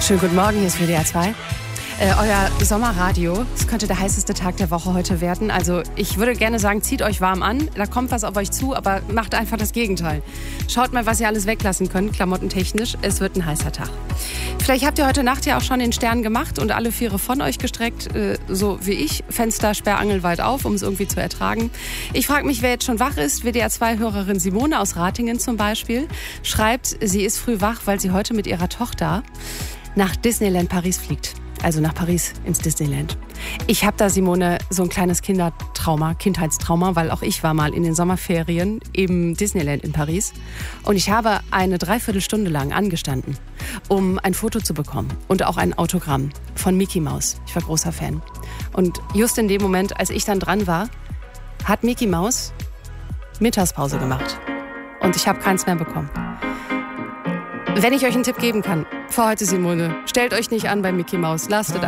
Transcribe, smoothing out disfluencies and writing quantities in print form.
Schönen guten Morgen, hier ist WDR 2. Euer Sommerradio, es könnte der heißeste Tag der Woche heute werden. Also ich würde gerne sagen, zieht euch warm an, da kommt was auf euch zu, aber macht einfach das Gegenteil. Schaut mal, was ihr alles weglassen könnt, klamottentechnisch. Es wird ein heißer Tag. Vielleicht habt ihr heute Nacht ja auch schon den Stern gemacht und alle Viere von euch gestreckt, so wie ich. Fenster sperrangelweit auf, um es irgendwie zu ertragen. Ich frage mich, wer jetzt schon wach ist. WDR 2-Hörerin Simone aus Ratingen zum Beispiel schreibt, sie ist früh wach, weil sie heute mit ihrer Tochter nach Disneyland Paris fliegt. Also nach Paris ins Disneyland. Ich habe da, Simone, so ein kleines Kindheitstrauma, weil auch ich war mal in den Sommerferien im Disneyland in Paris. Und ich habe eine Dreiviertelstunde lang angestanden, um ein Foto zu bekommen und auch ein Autogramm von Mickey Mouse. Ich war großer Fan. Und just in dem Moment, als ich dann dran war, hat Mickey Mouse Mittagspause gemacht. Und ich habe keins mehr bekommen. Wenn ich euch einen Tipp geben kann, für heute, Simone, stellt euch nicht an bei Mickey Mouse, lasst